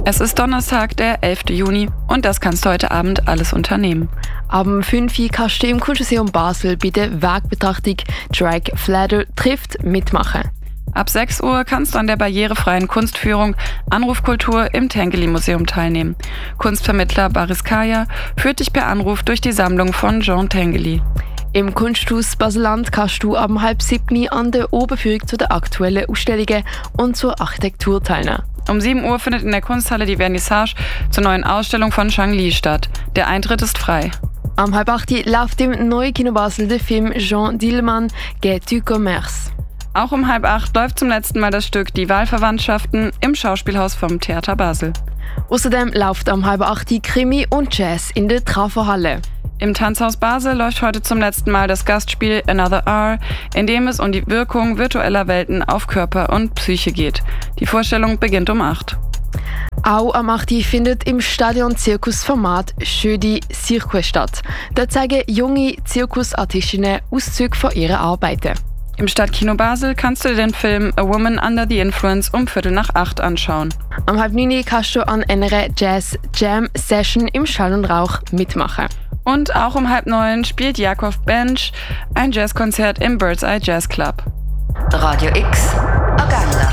Es ist Donnerstag, der 11. Juni und das kannst du heute Abend alles unternehmen. Ab 5 Uhr kannst du im Kunstmuseum Basel bei der Wegbetrachtung Drag Flatter trifft mitmachen. Ab 6 Uhr kannst du an der barrierefreien Kunstführung Anrufkultur im Tengeli Museum teilnehmen. Kunstvermittler Baris Kaya führt dich per Anruf durch die Sammlung von Jean Tengeli. Im Kunsthaus Baseland kannst du ab 6:30 an der Oberführung zu den aktuellen Ausstellungen und zur Architektur teilnehmen. Um 7 Uhr findet in der Kunsthalle die Vernissage zur neuen Ausstellung von Shang Li statt. Der Eintritt ist frei. Am 7:30 läuft im neuen Kino Basel der Film Jean Dilleman «Gai du Commerce». Auch um 7:30 läuft zum letzten Mal das Stück Die Wahlverwandtschaften im Schauspielhaus vom Theater Basel. Außerdem läuft am 7:30 Krimi und Jazz in der Trafo-Halle. Im Tanzhaus Basel läuft heute zum letzten Mal das Gastspiel Another Hour, in dem es um die Wirkung virtueller Welten auf Körper und Psyche geht. Die Vorstellung beginnt um 8. Auch am 8. findet im Stadion Zirkusformat Jeudi Cirque statt. Da zeigen junge Zirkusartistinnen Auszüge von ihren Arbeiten. Im Stadtkino Basel kannst du dir den Film A Woman Under the Influence um 7:45 anschauen. Am 8:30 kannst du an einer Jazz-Jam-Session im Schall und Rauch mitmachen. Und auch um 8:30 spielt Jakov Bench ein Jazzkonzert im Bird's Eye Jazz Club. Radio X Agenda.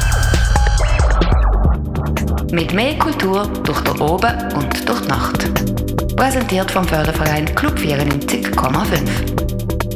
Mit mehr Kultur durch den Oben und durch die Nacht. Präsentiert vom Förderverein Club 94,5.